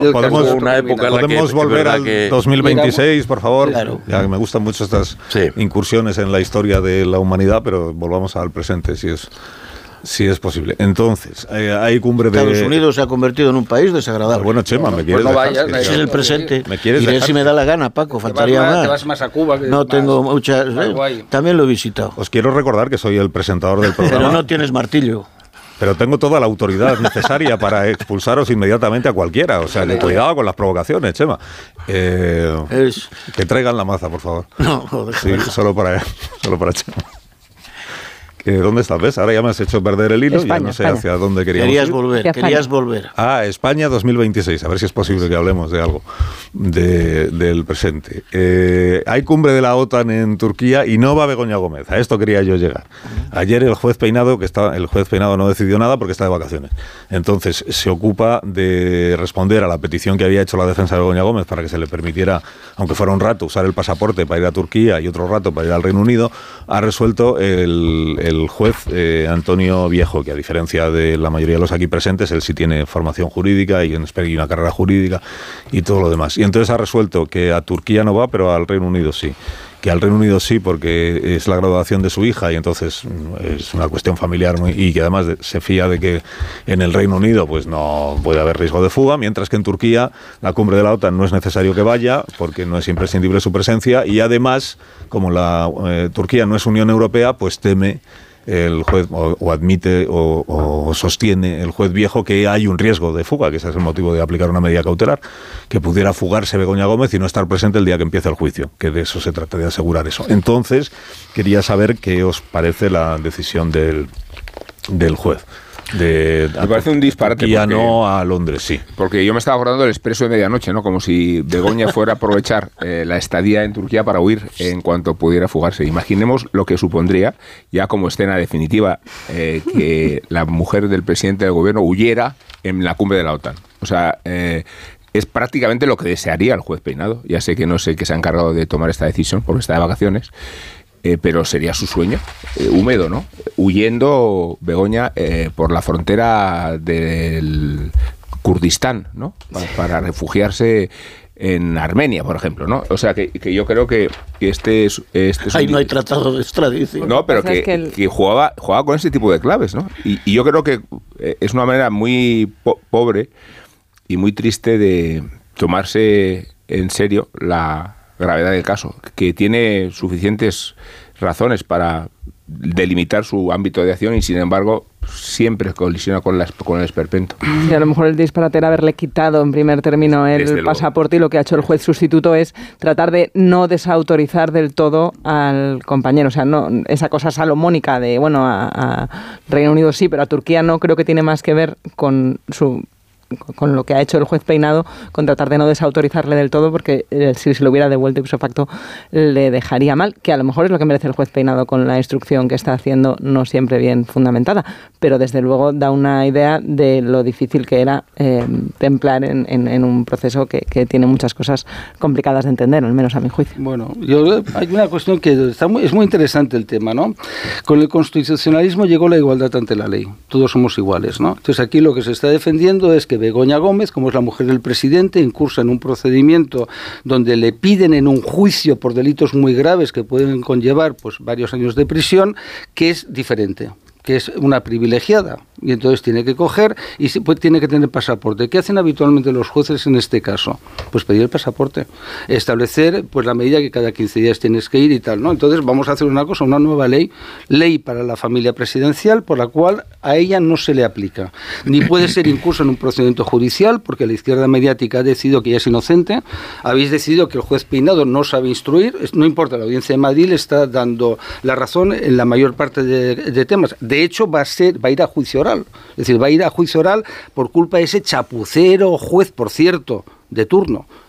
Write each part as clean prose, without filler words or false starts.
Podemos volver al 2026, por favor. Claro. Ya que me gustan mucho estas incursiones en la historia de la humanidad, pero volvamos al presente, si es posible. Entonces, hay cumbre de... Estados Unidos se ha convertido en un país desagradable. Bueno, Chema, ¿me quieres dejar? Ese es el presente. ¿Me quieres Iré dejar? si me da la gana, Paco, faltaría más. Te vas más a Cuba. No tengo muchas... también lo he visitado. Os quiero recordar que soy el presentador del programa. Pero no tienes martillo. Pero tengo toda la autoridad necesaria para expulsaros inmediatamente a cualquiera. O sea, que cuidado con las provocaciones, Chema. Que traigan la maza, por favor. No, joder. Sí, solo para Chema. ¿Dónde estás? ¿Ves? Ahora ya me has hecho perder el hilo. España, ya no sé hacia dónde queríamos ir. Querías volver. España 2026. A ver si es posible que hablemos de algo del presente. Hay cumbre de la OTAN en Turquía y no va Begoña Gómez. A esto quería yo llegar. Ayer el juez Peinado no decidió nada porque está de vacaciones. Entonces se ocupa de responder a la petición que había hecho la defensa de Begoña Gómez para que se le permitiera, aunque fuera un rato, usar el pasaporte para ir a Turquía y otro rato para ir al Reino Unido. Ha resuelto el juez Antonio Viejo, que a diferencia de la mayoría de los aquí presentes, él sí tiene formación jurídica y una carrera jurídica y todo lo demás. Y entonces ha resuelto que a Turquía no va, pero al Reino Unido sí. Que al Reino Unido sí, porque es la graduación de su hija y entonces es una cuestión familiar y que además se fía de que en el Reino Unido pues no puede haber riesgo de fuga, mientras que en Turquía la cumbre de la OTAN no es necesario que vaya porque no es imprescindible su presencia y además, como Turquía no es Unión Europea, pues teme el juez o admite o sostiene el juez Viejo que hay un riesgo de fuga, que ese es el motivo de aplicar una medida cautelar, que pudiera fugarse Begoña Gómez y no estar presente el día que empiece el juicio, que de eso se trata, de asegurar eso. Entonces, quería saber qué os parece la decisión del juez. Me parece un disparate. Ya no a Londres, sí. Porque yo me estaba acordando del Expreso de Medianoche, ¿no? Como si Begoña fuera a aprovechar la estadía en Turquía para huir en cuanto pudiera fugarse. Imaginemos lo que supondría, ya como escena definitiva, que la mujer del presidente del gobierno huyera en la cumbre de la OTAN. O sea, es prácticamente lo que desearía el juez Peinado. Ya sé que no sé que se ha encargado de tomar esta decisión porque está de vacaciones. Pero sería su sueño, húmedo, ¿no? Huyendo Begoña por la frontera del Kurdistán, ¿no? Para refugiarse en Armenia, por ejemplo, ¿no? O sea, que yo creo que este es ahí no hay tratado de extradición. No, pero que jugaba con ese tipo de claves, ¿no? Y yo creo que es una manera muy pobre y muy triste de tomarse en serio la gravedad del caso, que tiene suficientes razones para delimitar su ámbito de acción y sin embargo siempre colisiona con el esperpento. Y a lo mejor el disparate era haberle quitado en primer término el pasaporte y lo que ha hecho el juez sustituto es tratar de no desautorizar del todo al compañero. O sea, no esa cosa salomónica de, bueno, a Reino Unido sí, pero a Turquía no, creo que tiene más que ver con lo que ha hecho el juez Peinado, con tratar de no desautorizarle del todo, porque si se lo hubiera devuelto ipso facto le dejaría mal, que a lo mejor es lo que merece el juez Peinado con la instrucción que está haciendo, no siempre bien fundamentada, pero desde luego da una idea de lo difícil que era templar en un proceso que tiene muchas cosas complicadas de entender, al menos a mi juicio. Bueno, hay una cuestión que es muy interesante el tema, ¿no? Con el constitucionalismo llegó la igualdad ante la ley, todos somos iguales, ¿no? Entonces aquí lo que se está defendiendo es que Begoña Gómez, como es la mujer del presidente, incursa en un procedimiento donde le piden en un juicio por delitos muy graves que pueden conllevar pues varios años de prisión, que es diferente, que es una privilegiada, y entonces tiene que coger y pues tiene que tener pasaporte. ¿Qué hacen habitualmente los jueces en este caso? Pues pedir el pasaporte, establecer pues la medida que cada 15 días tienes que ir y tal, ¿no? Entonces vamos a hacer una cosa, una nueva ley para la familia presidencial, por la cual a ella no se le aplica, ni puede ser incurso en un procedimiento judicial, porque la izquierda mediática ha decidido que ella es inocente, habéis decidido que el juez Peinado no sabe instruir, no importa, la Audiencia de Madrid le está dando la razón en la mayor parte de temas. De hecho, va a ir a juicio oral. Es decir, va a ir a juicio oral por culpa de ese chapucero juez, por cierto, de turno,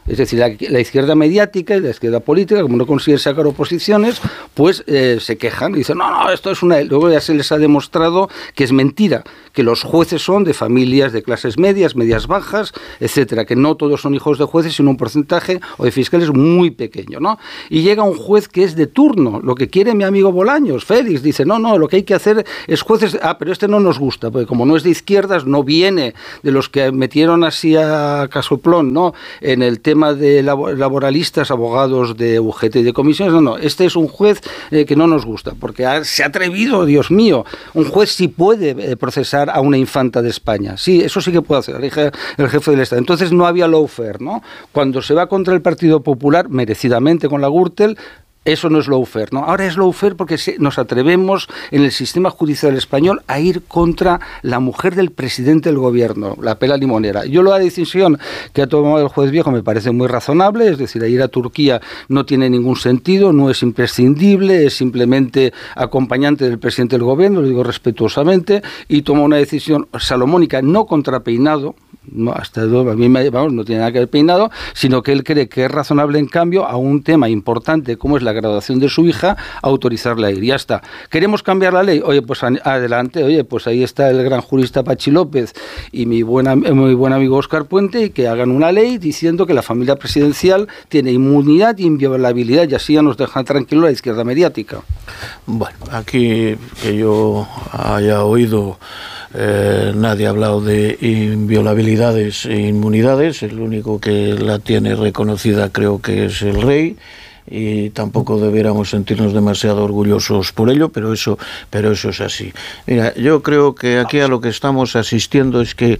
Es decir, la izquierda mediática y la izquierda política, como no consiguen sacar oposiciones, pues se quejan y dicen, no, esto es una... Luego ya se les ha demostrado que es mentira, que los jueces son de familias de clases medias, medias bajas, etcétera, que no todos son hijos de jueces, sino un porcentaje o de fiscales muy pequeño, ¿no? Y llega un juez que es de turno, lo que quiere mi amigo Bolaños, Félix, dice, no, lo que hay que hacer es jueces... pero este no nos gusta, porque como no es de izquierdas, no viene de los que metieron así a casoplón, ¿no?, en el tema de laboralistas, abogados de UGT y de comisiones, no, este es un juez que no nos gusta, porque se ha atrevido, Dios mío, un juez sí puede procesar a una infanta de España, sí, eso sí que puede hacer el jefe del Estado. Entonces no había lawfare, ¿no? Cuando se va contra el Partido Popular, merecidamente con la Gürtel, eso no es lawfare, ¿no? Ahora es lawfare porque nos atrevemos en el sistema judicial español a ir contra la mujer del presidente del gobierno, la pela limonera. Yo la decisión que ha tomado el juez viejo me parece muy razonable, es decir, ir a Turquía no tiene ningún sentido, no es imprescindible, es simplemente acompañante del presidente del gobierno, lo digo respetuosamente, y toma una decisión salomónica, no contra Peinado, no, hasta a mí no tiene nada que ver Peinado, sino que él cree que es razonable, en cambio, a un tema importante como es la graduación de su hija, autorizarla a ir. Ya está. ¿Queremos cambiar la ley? Oye, pues adelante. Oye, pues ahí está el gran jurista Pachi López y mi buen amigo Óscar Puente, y que hagan una ley diciendo que la familia presidencial tiene inmunidad e inviolabilidad, y así ya nos dejan tranquilo la izquierda mediática. Bueno, aquí que yo haya oído, nadie ha hablado de inviolabilidades e inmunidades. El único que la tiene reconocida creo que es el rey, y tampoco debiéramos sentirnos demasiado orgullosos por ello, pero eso es así. Mira, yo creo que aquí a lo que estamos asistiendo es que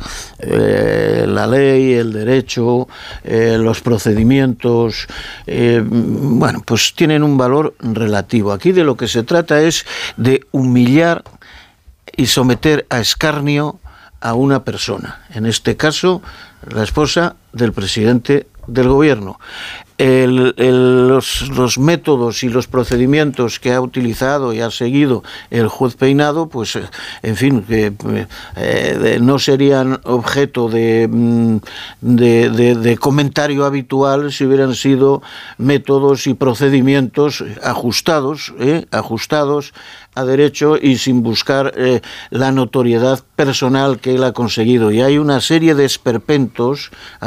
la ley, el derecho, los procedimientos, bueno, pues tienen un valor relativo. Aquí de lo que se trata es de humillar y someter a escarnio a una persona, en este caso la esposa del presidente del gobierno. Los métodos y los procedimientos que ha utilizado y ha seguido el juez Peinado, pues en fin, no serían objeto de comentario habitual si hubieran sido métodos y procedimientos ajustados a derecho y sin buscar la notoriedad personal que él ha conseguido. Y hay una serie de esperpentos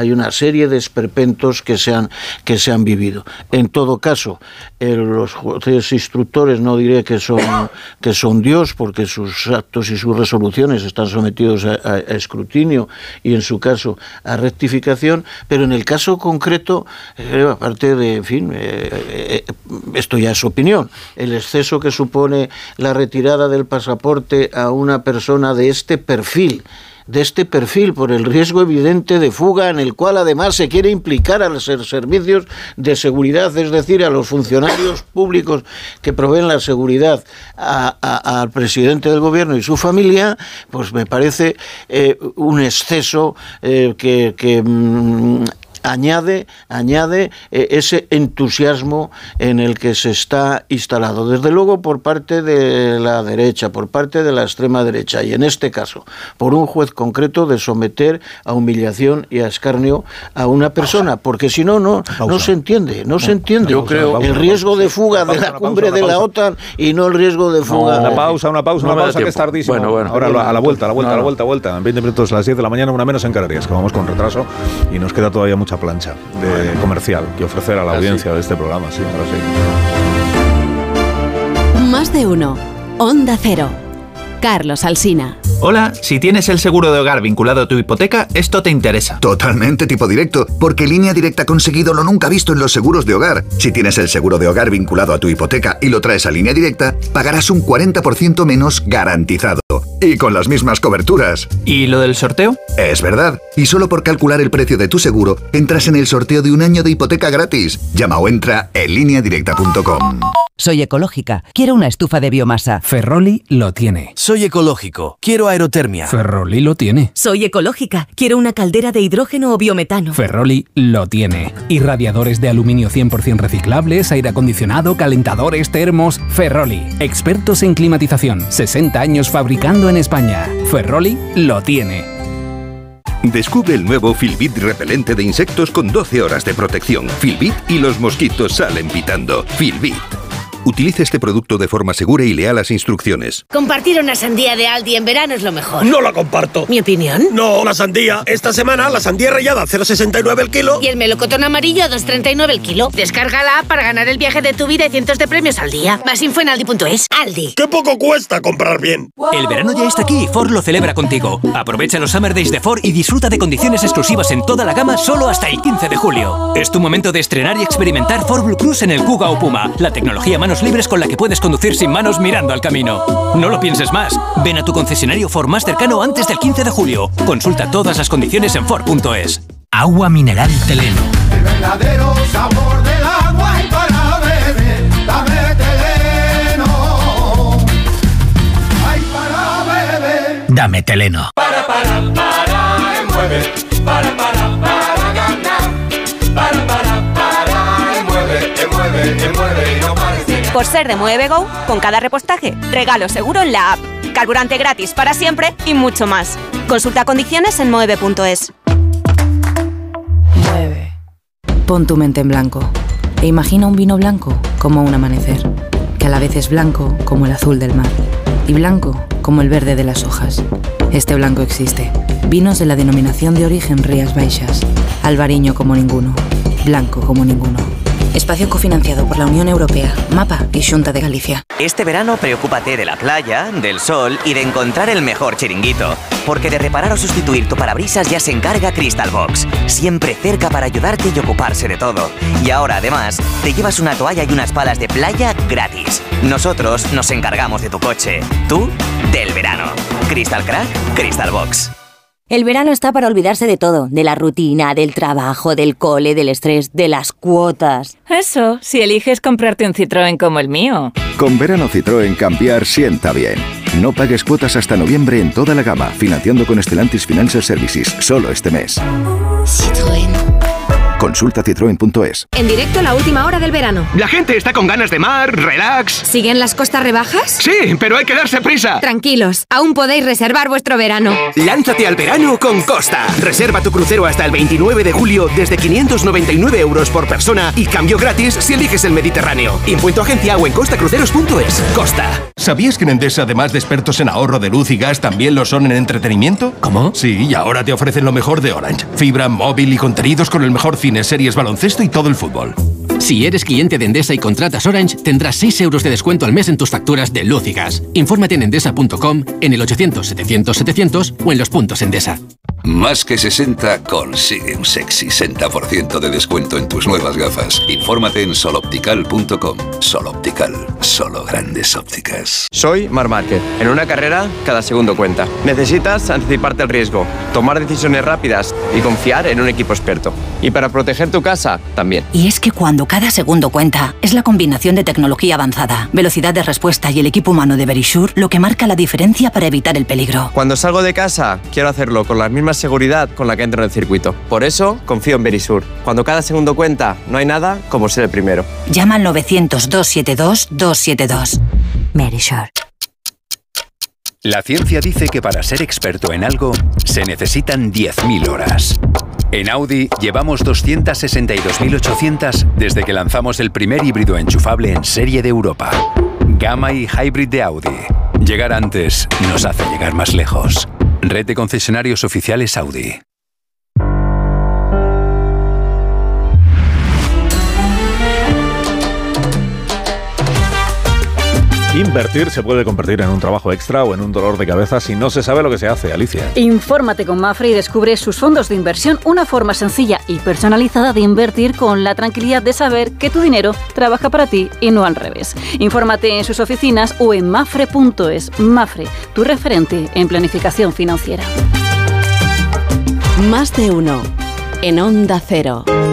que se han vivido. En todo caso, los jueces instructores no diré que son Dios, porque sus actos y sus resoluciones están sometidos a escrutinio y en su caso a rectificación, pero en el caso concreto, aparte de, en fin, esto ya es opinión, el exceso que supone la retirada del pasaporte a una persona de este perfil por el riesgo evidente de fuga, en el cual además se quiere implicar a los servicios de seguridad, es decir, a los funcionarios públicos que proveen la seguridad al presidente del gobierno y su familia, pues me parece un exceso que añade ese entusiasmo en el que se está instalado, desde luego por parte de la derecha, por parte de la extrema derecha, y en este caso por un juez concreto, de someter a humillación y a escarnio a una persona, porque si no se entiende. Yo creo el riesgo de fuga de la cumbre de la OTAN y no el riesgo de fuga. Una pausa que es tardísimo. Bueno. Ahora a la vuelta. En 20 minutos, a las 10 de la mañana, una menos en Canarias, que vamos con retraso y nos queda todavía mucha plancha comercial que ofrecer a la audiencia de este programa. Sí, ahora sí. Más de uno. Onda Cero. Carlos Alsina. Hola, si tienes el seguro de hogar vinculado a tu hipoteca, esto te interesa. Totalmente tipo directo, porque Línea Directa ha conseguido lo nunca visto en los seguros de hogar. Si tienes el seguro de hogar vinculado a tu hipoteca y lo traes a Línea Directa, pagarás un 40% menos garantizado. Y con las mismas coberturas. ¿Y lo del sorteo? Es verdad. Y solo por calcular el precio de tu seguro, entras en el sorteo de un año de hipoteca gratis. Llama o entra en lineadirecta.com. Soy ecológica. Quiero una estufa de biomasa. Ferroli lo tiene. Soy ecológico. Quiero aerotermia. Ferroli lo tiene. Soy ecológica. Quiero una caldera de hidrógeno o biometano. Ferroli lo tiene. Y radiadores de aluminio 100% reciclables, aire acondicionado, calentadores, termos. Ferroli. Expertos en climatización. 60 años fabricando en España. Ferroli lo tiene. Descubre el nuevo Filbit repelente de insectos con 12 horas de protección. Filbit y los mosquitos salen pitando. Filbit. Utilice este producto de forma segura y lea las instrucciones. Compartir una sandía de Aldi en verano es lo mejor. No la comparto. ¿Mi opinión? No, la sandía. Esta semana la sandía rallada a 0,69 el kilo. Y el melocotón amarillo a 2,39 el kilo. Descárgala para ganar el viaje de tu vida y cientos de premios al día. Más info en aldi.es. Aldi. ¡Qué poco cuesta comprar bien! El verano ya está aquí y Ford lo celebra contigo. Aprovecha los Summer Days de Ford y disfruta de condiciones exclusivas en toda la gama solo hasta el 15 de julio. Es tu momento de estrenar y experimentar Ford Blue Cruise en el Kuga o Puma, la tecnología manos libres con la que puedes conducir sin manos mirando al camino. No lo pienses más. Ven a tu concesionario Ford más cercano antes del 15 de julio. Consulta todas las condiciones en Ford.es. Agua mineral Teleno. El verdadero sabor del agua y para beber, dame Teleno. Ay, para beber. Dame Teleno. Para, mueve. Para ganar. Para, mueve y no pares. Por ser de Mueve Go, con cada repostaje, regalo seguro en la app, carburante gratis para siempre y mucho más. Consulta condiciones en moeve.es. Mueve. Pon tu mente en blanco e imagina un vino blanco como un amanecer, que a la vez es blanco como el azul del mar y blanco como el verde de las hojas. Este blanco existe. Vinos de la denominación de origen Rías Baixas. Albariño como ninguno. Blanco como ninguno. Espacio cofinanciado por la Unión Europea, MAPA y Xunta de Galicia. Este verano preocúpate de la playa, del sol y de encontrar el mejor chiringuito. Porque de reparar o sustituir tu parabrisas ya se encarga Crystal Box. Siempre cerca para ayudarte y ocuparse de todo. Y ahora además te llevas una toalla y unas palas de playa gratis. Nosotros nos encargamos de tu coche. Tú, del verano. Crystal Crack, Crystal Box. El verano está para olvidarse de todo, de la rutina, del trabajo, del cole, del estrés, de las cuotas. Eso, si eliges comprarte un Citroën como el mío. Con verano Citroën cambiar sienta bien. No pagues cuotas hasta noviembre en toda la gama, financiando con Stellantis Financial Services, solo este mes. Citroën. Consulta citroen.es. En directo la última hora del verano. La gente está con ganas de mar, relax. ¿Siguen las costas rebajas? Sí, pero hay que darse prisa. Tranquilos, aún podéis reservar vuestro verano. Lánzate al verano con Costa. Reserva tu crucero hasta el 29 de julio desde 599 € por persona y cambio gratis si eliges el Mediterráneo. Impuesto agencia o en costacruceros.es. Costa. ¿Sabías que en Endesa, además de expertos en ahorro de luz y gas, también lo son en entretenimiento? ¿Cómo? Sí, y ahora te ofrecen lo mejor de Orange. Fibra, móvil y contenidos con el mejor cine, series, baloncesto y todo el fútbol. Si eres cliente de Endesa y contratas Orange, tendrás 6 € de descuento al mes en tus facturas de luz y gas. Infórmate en endesa.com, en el 800-700-700 o en los puntos Endesa. Más que 60 consigue un sexy 60% de descuento en tus nuevas gafas. Infórmate en soloptical.com. Soloptical, solo grandes ópticas. Soy Marc Márquez. En una carrera, cada segundo cuenta. Necesitas anticiparte al riesgo, tomar decisiones rápidas y confiar en un equipo experto. Y para proteger tu casa, también. Y es que cuando cada segundo cuenta, es la combinación de tecnología avanzada, velocidad de respuesta y el equipo humano de Verisure lo que marca la diferencia para evitar el peligro. Cuando salgo de casa, quiero hacerlo con la misma seguridad con la que entro en el circuito. Por eso, confío en Verisure. Cuando cada segundo cuenta, no hay nada como ser el primero. Llama al 900-272-272. Verisure. La ciencia dice que para ser experto en algo se necesitan 10.000 horas. En Audi llevamos 262.800 desde que lanzamos el primer híbrido enchufable en serie de Europa. Gamma y Hybrid de Audi. Llegar antes nos hace llegar más lejos. Red de concesionarios oficiales Audi. Invertir se puede convertir en un trabajo extra o en un dolor de cabeza si no se sabe lo que se hace, Alicia. Infórmate con Mafre y descubre sus fondos de inversión, una forma sencilla y personalizada de invertir con la tranquilidad de saber que tu dinero trabaja para ti y no al revés. Infórmate en sus oficinas o en mafre.es. Mafre, tu referente en planificación financiera. Más de uno en Onda Cero.